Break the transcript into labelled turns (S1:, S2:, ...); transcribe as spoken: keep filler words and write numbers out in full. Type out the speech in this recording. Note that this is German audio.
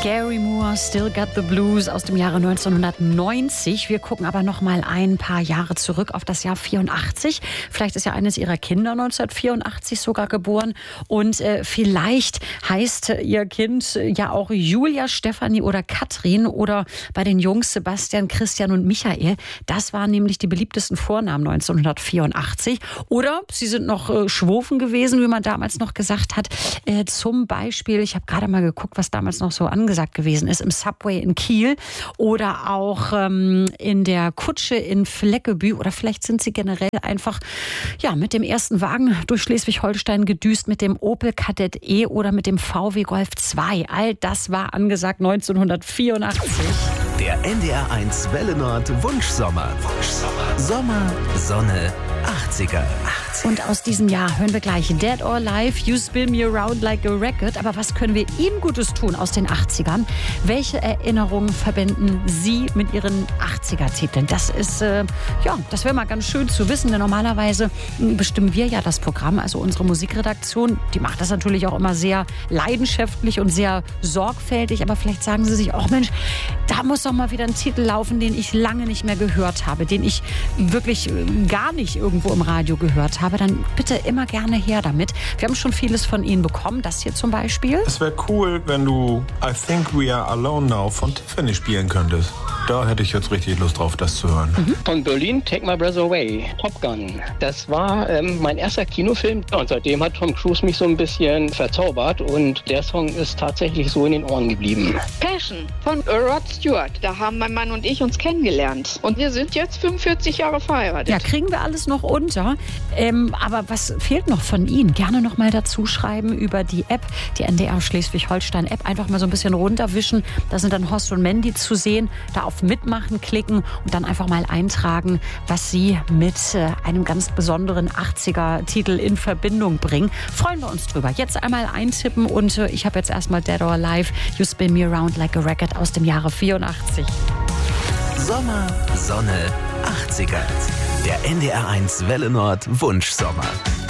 S1: Gary Moore, Still Got the Blues aus dem Jahre neunzehnhundertneunzig. Wir gucken aber noch mal ein paar Jahre zurück auf das Jahr vierundachtzig. Vielleicht ist ja eines Ihrer Kinder neunzehnhundertvierundachtzig sogar geboren. Und äh, vielleicht heißt Ihr Kind ja auch Julia, Stefanie oder Katrin. Oder bei den Jungs Sebastian, Christian und Michael. Das waren nämlich die beliebtesten Vornamen neunzehnhundertvierundachtzig. Oder sie sind noch äh, Schwofen gewesen, wie man damals noch gesagt hat. Äh, zum Beispiel, ich habe gerade mal geguckt, was damals noch so angesagt gewesen ist, im Subway in Kiel oder auch ähm, in der Kutsche in Fleckebü, oder vielleicht sind sie generell einfach ja, mit dem ersten Wagen durch Schleswig-Holstein gedüst, mit dem Opel Kadett E oder mit dem V W Golf zwei. All das war angesagt neunzehnhundertvierundachtzig.
S2: Der N D R eins Welle Nord Wunschsommer. Wunschsommer. Sommer, Sonne, achtziger.
S1: Und aus diesem Jahr hören wir gleich Dead or Alive, You Spin Me Around Like a Record. Aber was können wir Ihnen Gutes tun aus den achtzigern? Welche Erinnerungen verbinden Sie mit Ihren achtziger-Titeln? Das ist, äh, ja, das wäre mal ganz schön zu wissen, denn normalerweise bestimmen wir ja das Programm, also unsere Musikredaktion. Die macht das natürlich auch immer sehr leidenschaftlich und sehr sorgfältig. Aber vielleicht sagen Sie sich auch, Mensch, da muss doch mal wieder ein Titel laufen, den ich lange nicht mehr gehört habe, den ich wirklich gar nicht irgendwo im Radio gehört habe. Dann bitte immer gerne her damit. Wir haben schon vieles von Ihnen bekommen. Das hier zum Beispiel.
S3: Es wäre cool, wenn du I Think We Are Alone Now von Tiffany spielen könntest. Da hätte ich jetzt richtig Lust drauf, das zu hören.
S4: Mhm. Von Berlin, Take My Breath Away, Top Gun. Das war ähm, mein erster Kinofilm. Und seitdem hat Tom Cruise mich so ein bisschen verzaubert. Und der Song ist tatsächlich so in den Ohren geblieben.
S5: Passion von Rod Stewart. Da haben mein Mann und ich uns kennengelernt. Und wir sind jetzt fünfundvierzig Jahre verheiratet.
S1: Ja, kriegen wir alles noch unter. Ähm, aber was fehlt noch von Ihnen? Gerne noch mal dazu schreiben über die App, die N D R Schleswig-Holstein-App. Einfach mal so ein bisschen runterwischen. Da sind dann Horst und Mandy zu sehen. Da auf Mitmachen klicken und dann einfach mal eintragen, was Sie mit äh, einem ganz besonderen achtziger-Titel in Verbindung bringen. Freuen wir uns drüber. Jetzt einmal eintippen und äh, ich habe jetzt erstmal Dead or Alive, You Spin Me Around Like a Record aus dem Jahre vierundachtzig.
S2: Sommer, Sonne, achtziger. Der N D R eins Welle Nord Wunschsommer.